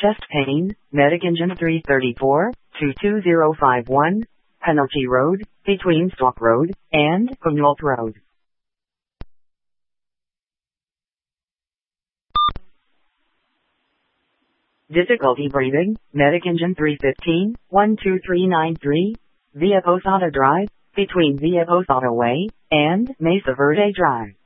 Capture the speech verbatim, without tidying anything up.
Chest pain, Medic Engine three thirty-four, two two zero five one, Penalty Road, between Stock Road and Quinault Road. Difficulty breathing, Medic Engine three fifteen, one two three nine three, Via Posada Drive, between Via Posada Way and Mesa Verde Drive.